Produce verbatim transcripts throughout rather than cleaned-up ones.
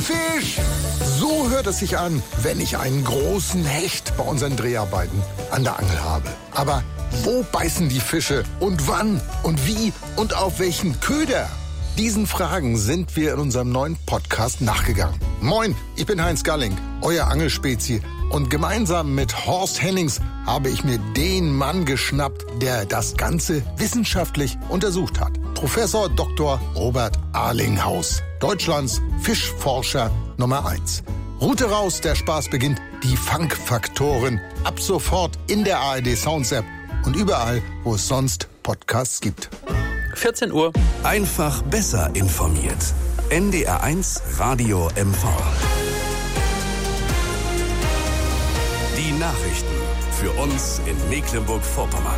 Fisch! So hört es sich an, wenn ich einen großen Hecht bei unseren Dreharbeiten an der Angel habe. Aber wo beißen die Fische und wann und wie und auf welchen Köder? Diesen Fragen sind wir in unserem neuen Podcast nachgegangen. Moin, ich bin Heinz Galling, euer Angelspezie. Und gemeinsam mit Horst Hennings habe ich mir den Mann geschnappt, der das Ganze wissenschaftlich untersucht hat. Professor Doktor Robert Arlinghaus, Deutschlands Fischforscher Nummer eins. Route raus, der Spaß beginnt. Die Fangfaktoren. Ab sofort in der A R D Sounds App und überall, wo es sonst Podcasts gibt. vierzehn Uhr. Einfach besser informiert. N D R eins Radio M V. Die Nachrichten für uns in Mecklenburg-Vorpommern.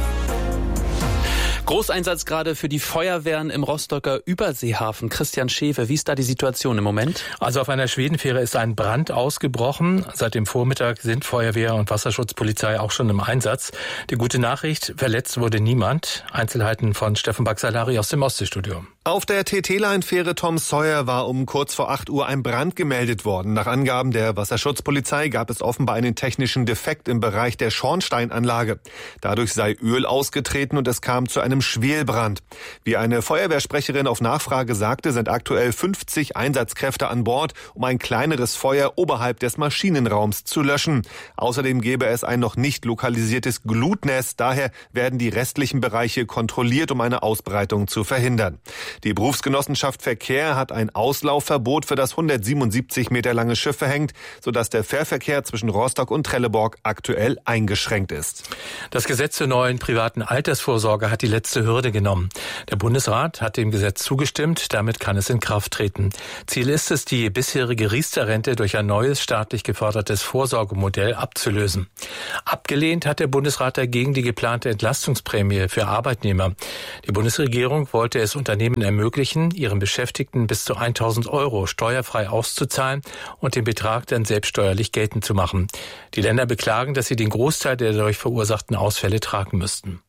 Großeinsatz gerade für die Feuerwehren im Rostocker Überseehafen. Christian Schewe, wie ist da die Situation im Moment? Also auf einer Schwedenfähre ist ein Brand ausgebrochen. Seit dem Vormittag sind Feuerwehr und Wasserschutzpolizei auch schon im Einsatz. Die gute Nachricht, verletzt wurde niemand. Einzelheiten von Steffen Baxalari aus dem Ostseestudio. Auf der T T-Line-Fähre Tom Sawyer war um kurz vor acht Uhr ein Brand gemeldet worden. Nach Angaben der Wasserschutzpolizei gab es offenbar einen technischen Defekt im Bereich der Schornsteinanlage. Dadurch sei Öl ausgetreten und es kam zu einem Schwelbrand. Wie eine Feuerwehrsprecherin auf Nachfrage sagte, sind aktuell fünfzig Einsatzkräfte an Bord, um ein kleineres Feuer oberhalb des Maschinenraums zu löschen. Außerdem gäbe es ein noch nicht lokalisiertes Glutnest. Daher werden die restlichen Bereiche kontrolliert, um eine Ausbreitung zu verhindern. Die Berufsgenossenschaft Verkehr hat ein Auslaufverbot für das hundertsiebenundsiebzig Meter lange Schiff verhängt, sodass der Fährverkehr zwischen Rostock und Trelleborg aktuell eingeschränkt ist. Das Gesetz zur neuen privaten Altersvorsorge hat die letzte Hürde genommen. Der Bundesrat hat dem Gesetz zugestimmt, damit kann es in Kraft treten. Ziel ist es, die bisherige Riester-Rente durch ein neues staatlich gefördertes Vorsorgemodell abzulösen. Abgelehnt hat der Bundesrat dagegen die geplante Entlastungsprämie für Arbeitnehmer. Die Bundesregierung wollte es Unternehmen ermöglichen, ihren Beschäftigten bis zu tausend Euro steuerfrei auszuzahlen und den Betrag dann selbst steuerlich geltend zu machen. Die Länder beklagen, dass sie den Großteil der dadurch verursachten Ausfälle tragen müssten.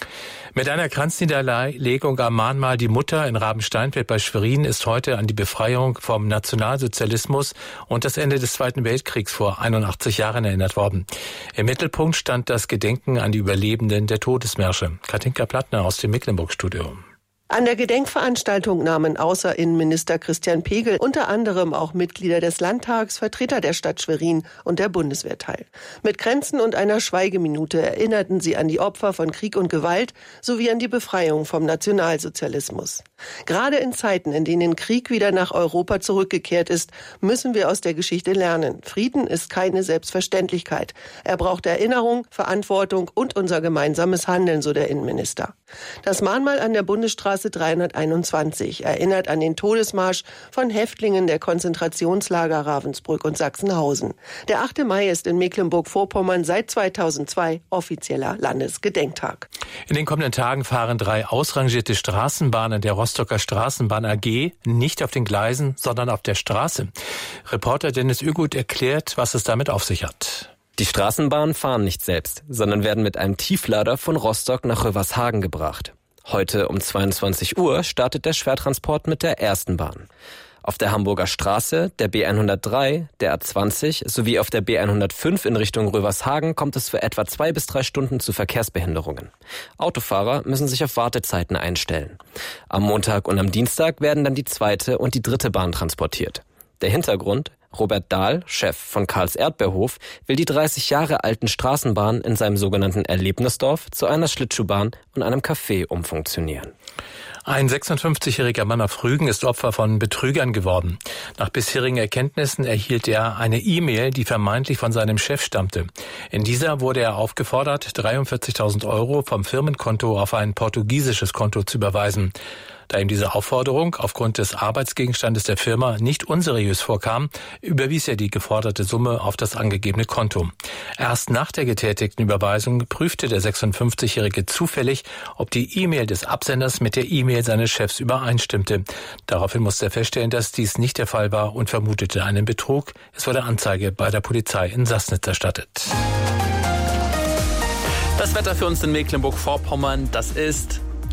Mit einer Kranzniederlegung am Mahnmal Die Mutter in Rabensteinfeld bei Schwerin ist heute an die Befreiung vom Nationalsozialismus und das Ende des Zweiten Weltkriegs vor einundachtzig Jahren erinnert worden. Im Mittelpunkt stand das Gedenken an die Überlebenden der Todesmärsche. Katinka Plattner aus dem Mecklenburg-Studio. An der Gedenkveranstaltung nahmen außer Innenminister Christian Pegel unter anderem auch Mitglieder des Landtags, Vertreter der Stadt Schwerin und der Bundeswehr teil. Mit Kränzen und einer Schweigeminute erinnerten sie an die Opfer von Krieg und Gewalt sowie an die Befreiung vom Nationalsozialismus. Gerade in Zeiten, in denen Krieg wieder nach Europa zurückgekehrt ist, müssen wir aus der Geschichte lernen. Frieden ist keine Selbstverständlichkeit. Er braucht Erinnerung, Verantwortung und unser gemeinsames Handeln, so der Innenminister. Das Mahnmal an der Bundesstraße dreihunderteinundzwanzig erinnert an den Todesmarsch von Häftlingen der Konzentrationslager Ravensbrück und Sachsenhausen. Der achte Mai ist in Mecklenburg-Vorpommern seit zweitausendzwei offizieller Landesgedenktag. In den kommenden Tagen fahren drei ausrangierte Straßenbahnen der Rostocker Straßenbahn A G nicht auf den Gleisen, sondern auf der Straße. Reporter Dennis Ügut erklärt, was es damit auf sich hat. Die Straßenbahnen fahren nicht selbst, sondern werden mit einem Tieflader von Rostock nach Rövershagen gebracht. Heute um zweiundzwanzig Uhr startet der Schwertransport mit der ersten Bahn. Auf der Hamburger Straße, der B hundertdrei, der A zwanzig sowie auf der B hundertfünf in Richtung Rövershagen kommt es für etwa zwei bis drei Stunden zu Verkehrsbehinderungen. Autofahrer müssen sich auf Wartezeiten einstellen. Am Montag und am Dienstag werden dann die zweite und die dritte Bahn transportiert. Der Hintergrund: Robert Dahl, Chef von Karls Erdbeerhof, will die dreißig Jahre alten Straßenbahnen in seinem sogenannten Erlebnisdorf zu einer Schlittschuhbahn und einem Café umfunktionieren. Ein sechsundfünfzigjähriger Mann auf Rügen ist Opfer von Betrügern geworden. Nach bisherigen Erkenntnissen erhielt er eine E-Mail, die vermeintlich von seinem Chef stammte. In dieser wurde er aufgefordert, dreiundvierzigtausend Euro vom Firmenkonto auf ein portugiesisches Konto zu überweisen. Da ihm diese Aufforderung aufgrund des Arbeitsgegenstandes der Firma nicht unseriös vorkam, überwies er die geforderte Summe auf das angegebene Konto. Erst nach der getätigten Überweisung prüfte der sechsundfünfzigjährige zufällig, ob die E-Mail des Absenders mit der E-Mail seines Chefs übereinstimmte. Daraufhin musste er feststellen, dass dies nicht der Fall war und vermutete einen Betrug. Es wurde Anzeige bei der Polizei in Sassnitz erstattet. Das Wetter für uns in Mecklenburg-Vorpommern, das ist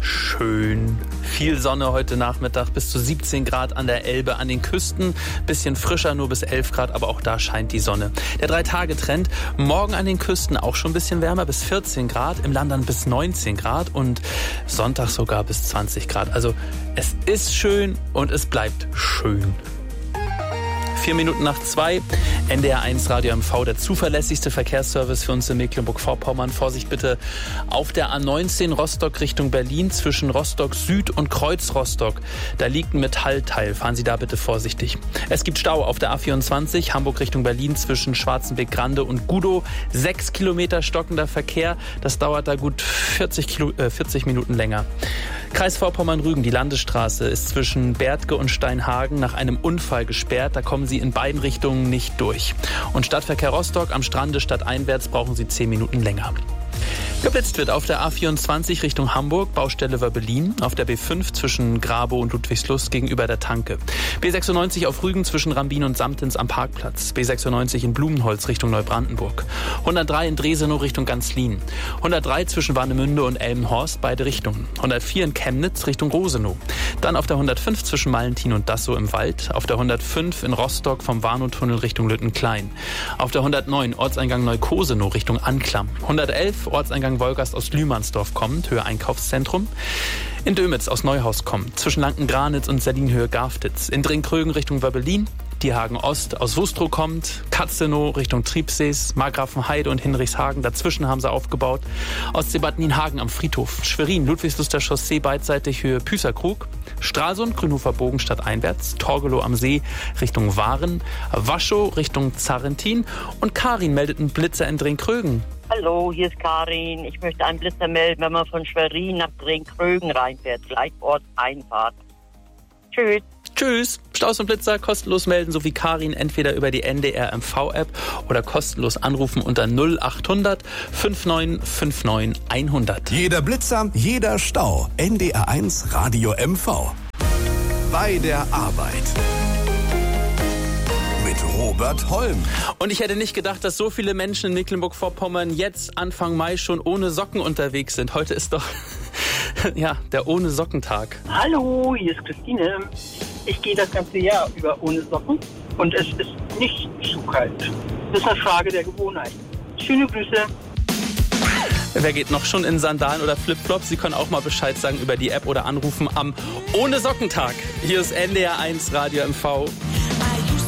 schön. Viel Sonne heute Nachmittag, bis zu siebzehn Grad an der Elbe, an den Küsten. Bisschen frischer, nur bis elf Grad, aber auch da scheint die Sonne. Der Drei-Tage-Trend, morgen an den Küsten auch schon ein bisschen wärmer, bis vierzehn Grad, im Land dann bis neunzehn Grad und Sonntag sogar bis zwanzig Grad. Also es ist schön und es bleibt schön. Vier Minuten nach zwei, N D R eins Radio M V, der zuverlässigste Verkehrsservice für uns in Mecklenburg-Vorpommern. Vorsicht bitte auf der A neunzehn Rostock Richtung Berlin zwischen Rostock Süd und Kreuz Rostock. Da liegt ein Metallteil, fahren Sie da bitte vorsichtig. Es gibt Stau auf der A vierundzwanzig Hamburg Richtung Berlin zwischen Schwarzenbeck-Grande und Gudow. Sechs Kilometer stockender Verkehr, das dauert da gut vierzig, Kilo, äh, vierzig Minuten länger. Kreis Vorpommern-Rügen, die Landesstraße ist zwischen Berdge und Steinhagen nach einem Unfall gesperrt. Da kommen Sie in beiden Richtungen nicht durch. Und Stadtverkehr Rostock am Strande stadteinwärts brauchen Sie zehn Minuten länger. Geblitzt wird auf der A vierundzwanzig Richtung Hamburg, Baustelle Wörbelin, auf der B fünf zwischen Grabow und Ludwigslust gegenüber der Tanke. B sechsundneunzig auf Rügen zwischen Rambin und Samtens am Parkplatz. B sechsundneunzig in Blumenholz Richtung Neubrandenburg. hundertdrei in Dresenow Richtung Ganzlin. hundertdrei zwischen Warnemünde und Elmenhorst, beide Richtungen. hundertvier in Chemnitz Richtung Rosenow. Dann auf der hundertfünf zwischen Malentin und Dassow im Wald. Auf der hundertfünf in Rostock vom Warnow-Tunnel Richtung Lüttenklein. Auf der hundertneun Ortseingang Neukosenow Richtung Anklam. hundertelf Ortseingang Wolgast aus Lühmannsdorf kommt, Höhe Einkaufszentrum. In Dömitz aus Neuhaus kommt, zwischen Lanken-Granitz und Selin-Höhe Garftitz. In Dringkrögen Richtung Wörbelin. Diehagen Ost aus Wustrow kommt, Katzenow Richtung Triebsees, Margrafenheide und Hinrichshagen, dazwischen haben sie aufgebaut. Ostsee-Bad Nienhagen am Friedhof, Schwerin, Ludwigsluster Chaussee beidseitig Höhe Püßerkrug, Stralsund, Grünhofer Bogen stadteinwärts, Torgelow am See Richtung Waren, Waschow Richtung Zarrentin und Karin meldet einen Blitzer in Dringkrögen. Hallo, hier ist Karin. Ich möchte einen Blitzer melden, wenn man von Schwerin nach Dringkrögen reinfährt, gleich Ortseinfahrt. Tschüss. Tschüss. Staus und Blitzer kostenlos melden, so wie Karin, entweder über die N D R M V-App oder kostenlos anrufen unter null achthundert neunundfünfzig neunundfünfzig hundert. Jeder Blitzer, jeder Stau. N D R eins Radio M V. Bei der Arbeit. Mit Robert Holm. Und ich hätte nicht gedacht, dass so viele Menschen in Mecklenburg-Vorpommern jetzt Anfang Mai schon ohne Socken unterwegs sind. Heute ist doch ja, der Ohne-Socken-Tag. Hallo, hier ist Christine. Ich gehe das ganze Jahr über ohne Socken und es ist nicht zu kalt. Das ist eine Frage der Gewohnheit. Schöne Grüße. Wer geht noch schon in Sandalen oder Flipflops? Sie können auch mal Bescheid sagen über die App oder anrufen am Ohne-Socken-Tag. Hier ist N D R eins Radio M V.